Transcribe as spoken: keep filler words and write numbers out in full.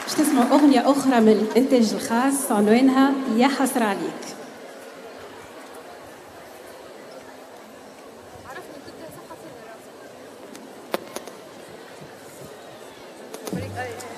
باش تسمعوا أغنية أخرى من الإنتاج الخاص عنوانها يا حسرة عليك. عرفت